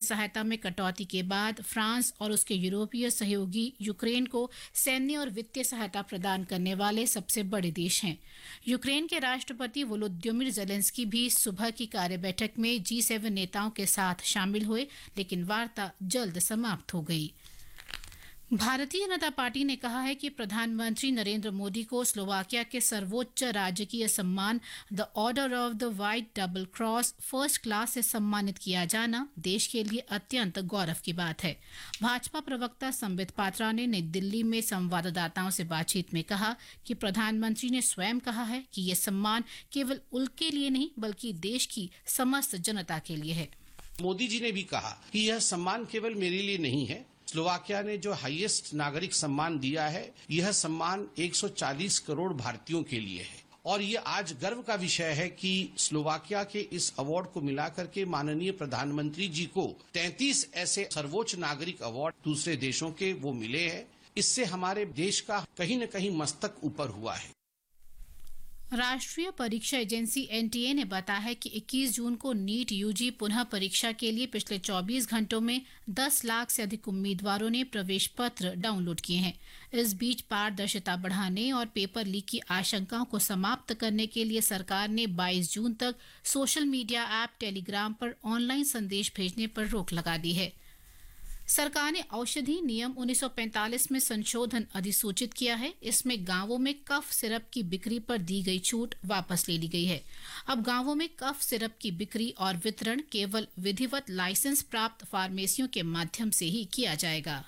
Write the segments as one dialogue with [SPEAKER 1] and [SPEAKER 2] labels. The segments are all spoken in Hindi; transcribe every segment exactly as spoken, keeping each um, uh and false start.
[SPEAKER 1] सहायता में कटौती के बाद फ्रांस और उसके यूरोपीय सहयोगी यूक्रेन को सैन्य और वित्तीय सहायता प्रदान करने वाले सबसे बड़े देश हैं। यूक्रेन के राष्ट्रपति वोलोदिमीर ज़ेलेंस्की भी सुबह की कार्य बैठक में जी सेवन नेताओं के साथ शामिल हुए, लेकिन वार्ता जल्द समाप्त हो गई। भारतीय जनता पार्टी ने कहा है कि प्रधानमंत्री नरेंद्र मोदी को स्लोवाकिया के सर्वोच्च राजकीय सम्मान the order of the white double cross first class से सम्मानित किया जाना देश के लिए अत्यंत गौरव की बात है। भाजपा प्रवक्ता संबित पात्रा ने नई दिल्ली में संवाददाताओं से बातचीत में कहा कि प्रधानमंत्री ने स्वयं कहा है कि ये सम्मान केवल उनके लिए नहीं बल्कि देश की समस्त जनता के लिए है।
[SPEAKER 2] मोदी जी ने भी कहा कि यह सम्मान केवल मेरे लिए नहीं है। स्लोवाकिया ने जो हाईएस्ट नागरिक सम्मान दिया है, यह सम्मान एक सौ चालीस करोड़ भारतीयों के लिए है और ये आज गर्व का विषय है कि स्लोवाकिया के इस अवार्ड को मिलाकर के माननीय प्रधानमंत्री जी को तैंतीस ऐसे सर्वोच्च नागरिक अवार्ड दूसरे देशों के वो मिले हैं। इससे हमारे देश का कहीं न कहीं मस्तक ऊपर हुआ है।
[SPEAKER 1] राष्ट्रीय परीक्षा एजेंसी एनटीए ने बताया है कि इक्कीस जून को नीट यूजी पुनः परीक्षा के लिए पिछले चौबीस घंटों में दस लाख से अधिक उम्मीदवारों ने प्रवेश पत्र डाउनलोड किए हैं। इस बीच पारदर्शिता बढ़ाने और पेपर लीक की आशंकाओं को समाप्त करने के लिए सरकार ने बाईस जून तक सोशल मीडिया ऐप टेलीग्राम पर ऑनलाइन संदेश भेजने पर रोक लगा दी है। सरकार ने औषधि नियम उन्नीस सौ पैंतालीस में संशोधन अधिसूचित किया है। इसमें गांवों में कफ सिरप की बिक्री पर दी गई छूट वापस ले ली गई है। अब गांवों में कफ सिरप की बिक्री और वितरण केवल विधिवत लाइसेंस प्राप्त फार्मेसियों के माध्यम से ही किया जाएगा।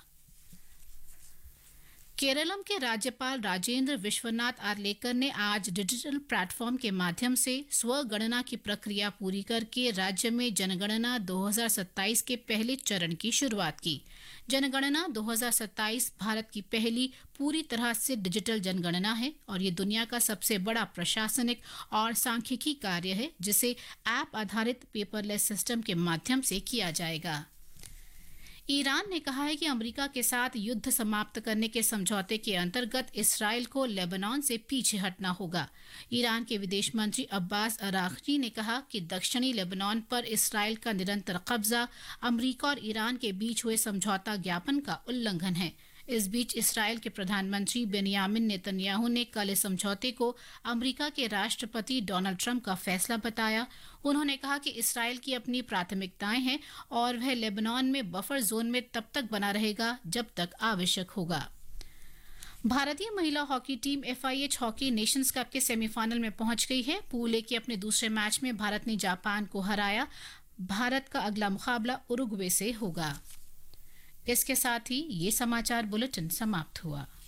[SPEAKER 1] केरलम के राज्यपाल राजेंद्र विश्वनाथ आर्लेकर ने आज डिजिटल प्लेटफॉर्म के माध्यम से स्वगणना की प्रक्रिया पूरी करके राज्य में जनगणना दो हज़ार सत्ताईस के पहले चरण की शुरुआत की। जनगणना दो हज़ार सत्ताईस भारत की पहली पूरी तरह से डिजिटल जनगणना है और ये दुनिया का सबसे बड़ा प्रशासनिक और सांख्यिकी कार्य है जिसे ऐप आधारित पेपरलेस सिस्टम के माध्यम से किया जाएगा। ईरान ने कहा है कि अमेरिका के साथ युद्ध समाप्त करने के समझौते के अंतर्गत इसराइल को लेबनान से पीछे हटना होगा। ईरान के विदेश मंत्री अब्बास अरागची ने कहा कि दक्षिणी लेबनान पर इसराइल का निरंतर कब्जा अमेरिका और ईरान के बीच हुए समझौता ज्ञापन का उल्लंघन है। इस बीच इसराइल के प्रधानमंत्री बेनियामिन नेतन्याहू ने कल इस समझौते को अमेरिका के राष्ट्रपति डोनाल्ड ट्रंप का फैसला बताया। उन्होंने कहा कि इसराइल की अपनी प्राथमिकताएं हैं और वह लेबनान में बफर जोन में तब तक बना रहेगा जब तक आवश्यक होगा। भारतीय महिला hockey team FIH hockey Nations cup के सेमीफाइनल में पहुंच गई है। पूल ए के अपने दूसरे मैच में भारत ने जापान को हराया। भारत का अगला मुकाबला उरुग्वे से होगा। इसके साथ ही ये समाचार बुलेटिन समाप्त हुआ।